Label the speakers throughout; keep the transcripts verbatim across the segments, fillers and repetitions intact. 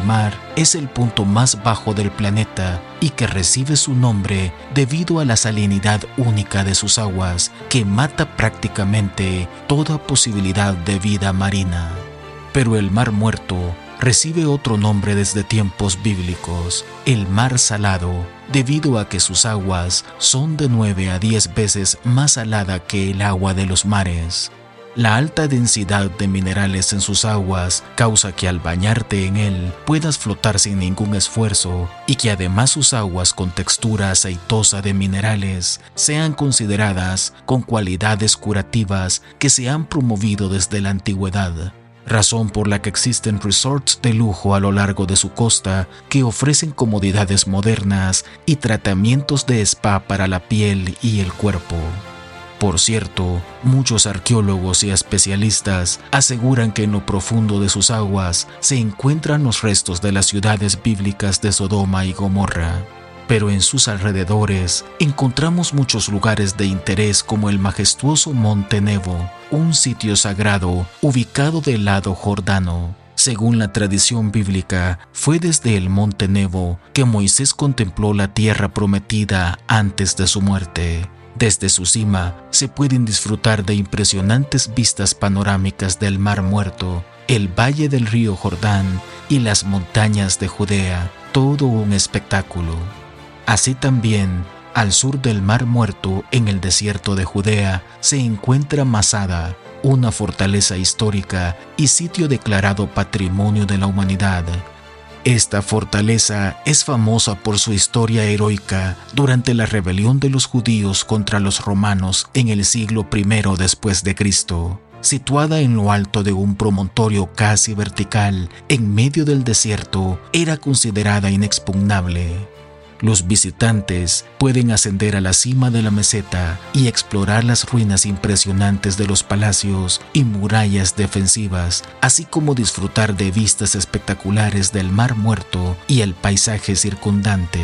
Speaker 1: mar es el punto más bajo del planeta y que recibe su nombre debido a la salinidad única de sus aguas que mata prácticamente toda posibilidad de vida marina. Pero el Mar Muerto recibe otro nombre desde tiempos bíblicos, el Mar Salado, debido a que sus aguas son de nueve a diez veces más salada que el agua de los mares. La alta densidad de minerales en sus aguas causa que al bañarte en él puedas flotar sin ningún esfuerzo y que además sus aguas con textura aceitosa de minerales sean consideradas con cualidades curativas que se han promovido desde la antigüedad, razón por la que existen resorts de lujo a lo largo de su costa que ofrecen comodidades modernas y tratamientos de spa para la piel y el cuerpo. Por cierto, muchos arqueólogos y especialistas aseguran que en lo profundo de sus aguas se encuentran los restos de las ciudades bíblicas de Sodoma y Gomorra. Pero en sus alrededores encontramos muchos lugares de interés como el majestuoso Monte Nebo, un sitio sagrado ubicado del lado jordano. Según la tradición bíblica, fue desde el Monte Nebo que Moisés contempló la tierra prometida antes de su muerte. Desde su cima se pueden disfrutar de impresionantes vistas panorámicas del Mar Muerto, el valle del río Jordán y las montañas de Judea, todo un espectáculo. Así también, al sur del Mar Muerto, en el desierto de Judea, se encuentra Masada, una fortaleza histórica y sitio declarado Patrimonio de la Humanidad. Esta fortaleza es famosa por su historia heroica durante la rebelión de los judíos contra los romanos en el siglo primero después de Cristo. Situada en lo alto de un promontorio casi vertical en medio del desierto, era considerada inexpugnable. Los visitantes pueden ascender a la cima de la meseta y explorar las ruinas impresionantes de los palacios y murallas defensivas, así como disfrutar de vistas espectaculares del Mar Muerto y el paisaje circundante.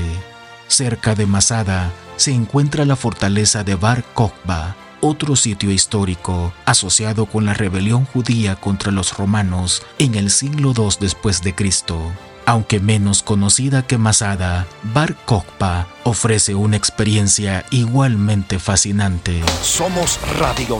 Speaker 1: Cerca de Masada se encuentra la fortaleza de Bar Kokhba, otro sitio histórico asociado con la rebelión judía contra los romanos en el siglo segundo después de Cristo. Aunque menos conocida que Masada, Bar Kokhba ofrece una experiencia igualmente fascinante.
Speaker 2: Somos Radio